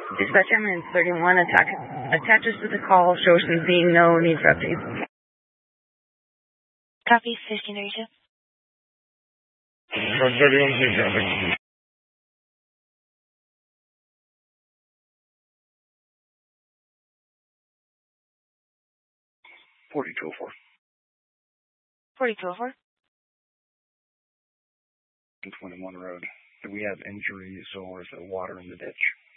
Dispatch ambulance 31 attaches to the call, shows there being no need for updates. Copy, 1532. 31, traffic. 4204. 4204. 21 Road. Do we have injuries or is there water in the ditch?